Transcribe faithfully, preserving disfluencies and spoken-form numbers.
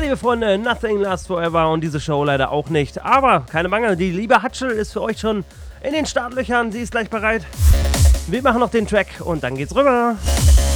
liebe Freunde, Nothing Lasts Forever und diese Show leider auch nicht. Aber keine Bange, die liebe Hatschel ist für euch schon in den Startlöchern. Sie ist gleich bereit. Wir machen noch den Track und dann geht's rüber.